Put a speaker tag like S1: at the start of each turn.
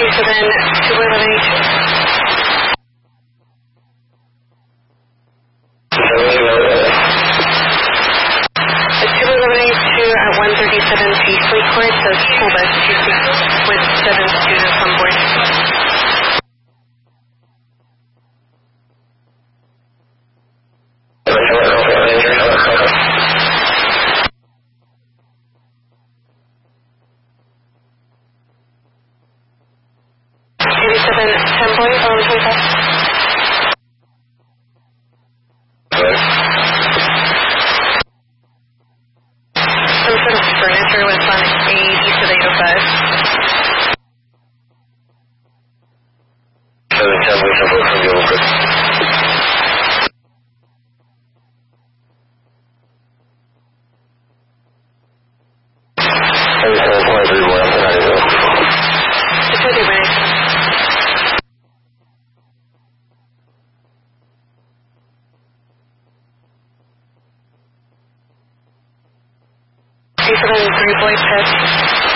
S1: so then 2182 at 137 Paisley Court, so school bus 26 with 7 students on board. Some sort of furniture was on a East of 805. Three boys,